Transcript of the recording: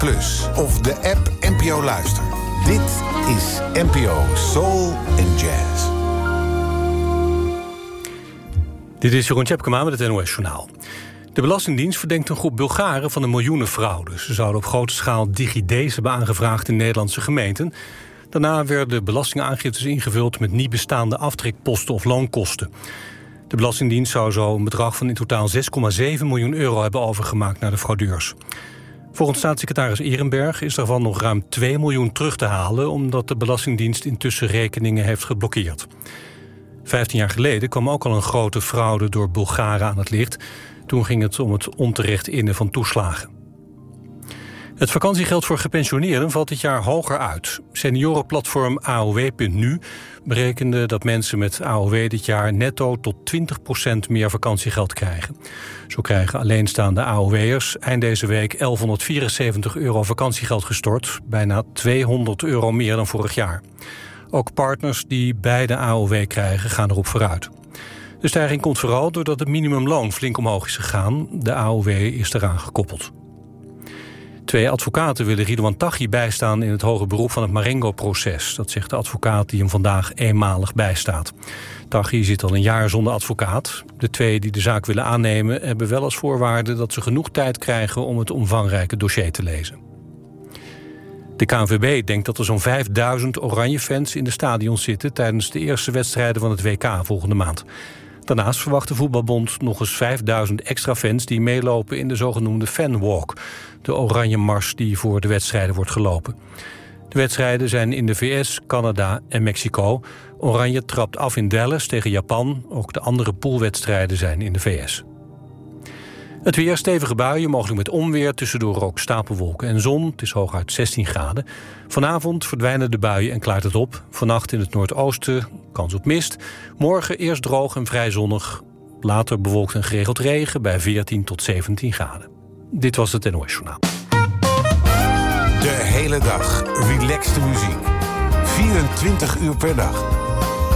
Plus of de app NPO Luister. Dit is NPO Soul and Jazz. Dit is Jeroen Tjepkema met het NOS-journaal. De Belastingdienst verdenkt een groep Bulgaren van een miljoenenfraude. Ze zouden op grote schaal DigiD's hebben aangevraagd in Nederlandse gemeenten. Daarna werden belastingaangiftes ingevuld met niet bestaande aftrekposten of loonkosten. De Belastingdienst zou zo een bedrag van in totaal 6,7 miljoen euro hebben overgemaakt naar de fraudeurs. Volgens staatssecretaris Ehrenberg is daarvan nog ruim 2 miljoen terug te halen, omdat de Belastingdienst intussen rekeningen heeft geblokkeerd. 15 jaar geleden kwam ook al een grote fraude door Bulgaren aan het licht. Toen ging het om het onterecht innen van toeslagen. Het vakantiegeld voor gepensioneerden valt dit jaar hoger uit. Seniorenplatform AOW.nu berekende dat mensen met AOW dit jaar netto tot 20% meer vakantiegeld krijgen. Zo krijgen alleenstaande AOW'ers eind deze week 1174 euro vakantiegeld gestort, bijna 200 euro meer dan vorig jaar. Ook partners die beide AOW krijgen gaan erop vooruit. De stijging komt vooral doordat het minimumloon flink omhoog is gegaan. De AOW is eraan gekoppeld. 2 advocaten willen Ridouan Taghi bijstaan in het hoger beroep van het Marengo-proces. Dat zegt de advocaat die hem vandaag eenmalig bijstaat. Taghi zit al een jaar zonder advocaat. De 2 die de zaak willen aannemen hebben wel als voorwaarde dat ze genoeg tijd krijgen om het omvangrijke dossier te lezen. De KNVB denkt dat er zo'n 5000 Oranje-fans in de stadions zitten tijdens de eerste wedstrijden van het WK volgende maand. Daarnaast verwacht de voetbalbond nog eens 5000 extra fans die meelopen in de zogenoemde fanwalk, de oranje mars die voor de wedstrijden wordt gelopen. De wedstrijden zijn in de VS, Canada en Mexico. Oranje trapt af in Dallas tegen Japan. Ook de andere poolwedstrijden zijn in de VS. Het weer, stevige buien, mogelijk met onweer, tussendoor ook stapelwolken en zon. Het is hooguit 16 graden. Vanavond verdwijnen de buien en klaart het op. Vannacht in het noordoosten kans op mist. Morgen eerst droog en vrij zonnig. Later bewolkt en geregeld regen bij 14 tot 17 graden. Dit was het NOS Journaal. De hele dag relaxte muziek. 24 uur per dag.